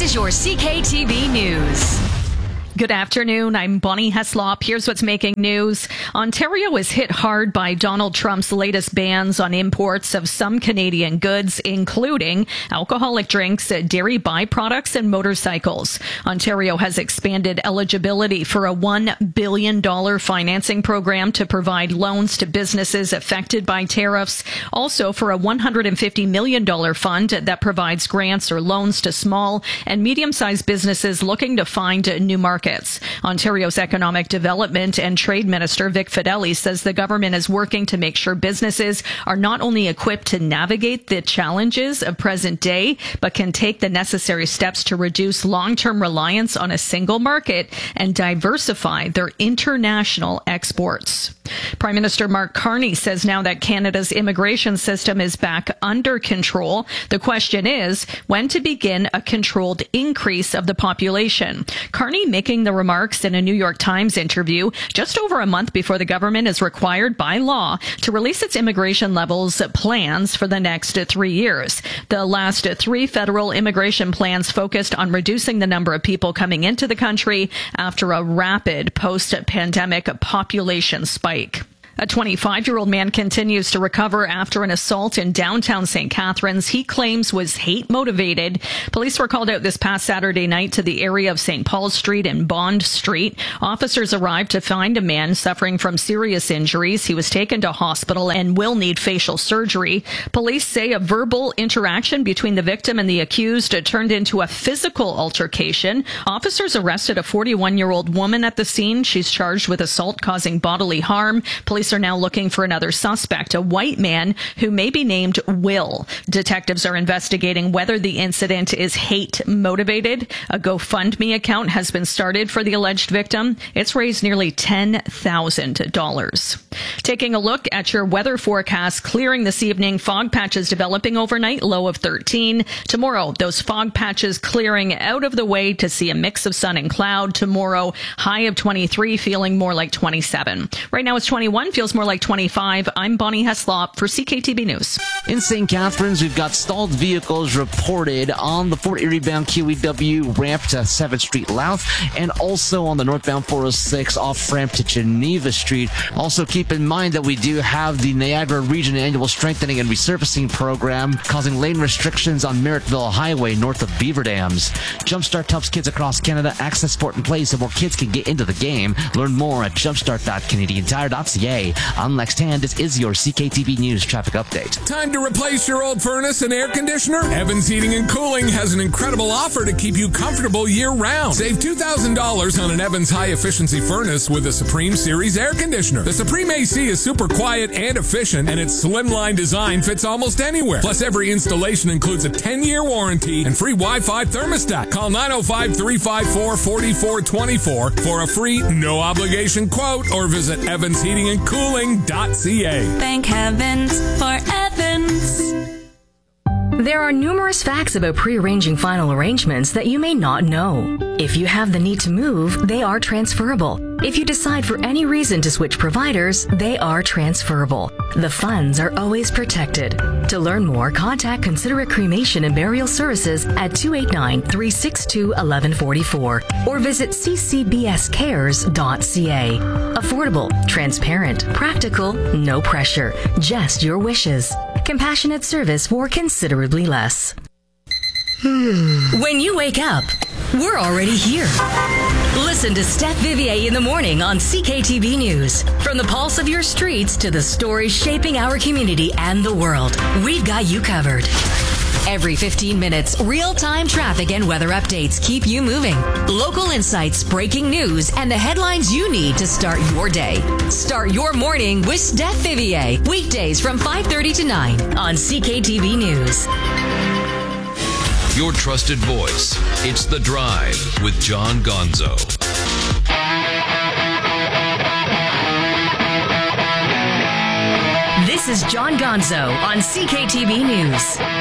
is your CKTV News. Good afternoon. I'm Bonnie Heslop. Here's what's making news. Ontario is hit hard by Donald Trump's latest bans on imports of some Canadian goods, including alcoholic drinks, dairy byproducts, and motorcycles. Ontario has expanded eligibility for a $1 billion financing program to provide loans to businesses affected by tariffs. Also for a $150 million fund that provides grants or loans to small and medium-sized businesses looking to find new markets. Ontario's Economic Development and Trade Minister Vic Fedeli says the government is working to make sure businesses are not only equipped to navigate the challenges of present day, but can take the necessary steps to reduce long-term reliance on a single market and diversify their international exports. Prime Minister Mark Carney says now that Canada's immigration system is back under control, the question is when to begin a controlled increase of the population. Carney making the remarks in a New York Times interview just over a month before the government is required by law to release its immigration levels plans for the next 3 years. The last 3 federal immigration plans focused on reducing the number of people coming into the country after a rapid post-pandemic population spike. A 25-year-old man continues to recover after an assault in downtown St. Catharines he claims was hate-motivated. Police were called out this past Saturday night to the area of St. Paul's Street and Bond Street. Officers arrived to find a man suffering from serious injuries. He was taken to hospital and will need facial surgery. Police say a verbal interaction between the victim and the accused turned into a physical altercation. Officers arrested a 41-year-old woman at the scene. She's charged with assault causing bodily harm. Police are now looking for another suspect, a white man who may be named Will. Detectives are investigating whether the incident is hate motivated. A GoFundMe account has been started for the alleged victim. It's raised nearly $10,000. Taking a look at your weather forecast, clearing this evening, fog patches developing overnight, low of 13. Tomorrow, those fog patches clearing out of the way to see a mix of sun and cloud. Tomorrow, high of 23, feeling more like 27. Right now it's 21. Feels more like 25. I'm Bonnie Heslop for CKTV News. In St. Catharines, we've got stalled vehicles reported on the Fort Erie bound QEW ramp to 7th Street Louth and also on the northbound 406 off ramp to Geneva Street. Also keep in mind that we do have the Niagara Region Annual Strengthening and Resurfacing Program causing lane restrictions on Merrittville Highway north of Beaver Dams. Jumpstart helps kids across Canada access sport and play so more kids can get into the game. Learn more at jumpstart.canadiantire.ca. I'm Lex Tan. This is your CKTV News traffic update. Time to replace your old furnace and air conditioner? Evans Heating and Cooling has an incredible offer to keep you comfortable year-round. Save $2,000 on an Evans high-efficiency furnace with a Supreme Series air conditioner. The Supreme AC is super quiet and efficient, and its slimline design fits almost anywhere. Plus, every installation includes a 10-year warranty and free Wi-Fi thermostat. Call 905-354-4424 for a free, no-obligation quote or visit evansheatingandcooling.ca. Thank heavens for Evans. There are numerous facts about pre-arranging final arrangements that you may not know. If you have the need to move, they are transferable. If you decide for any reason to switch providers, they are transferable. The funds are always protected. To learn more, contact Considerate Cremation and Burial Services at 289-362-1144 or visit ccbscares.ca. Affordable, transparent, practical, no pressure, just your wishes. Compassionate service for considerably less. When you wake up, we're already here. Listen to Steph Vivier in the morning on CKTV News. From the pulse of your streets to the stories shaping our community and the world, we've got you covered. Every 15 minutes, real-time traffic and weather updates keep you moving. Local insights, breaking news, and the headlines you need to start your day. Start your morning with Steph Vivier. Weekdays from 5:30 to 9 on CKTV News. Your trusted voice. It's The Drive with John Gonzo. This is John Gonzo on CKTV News.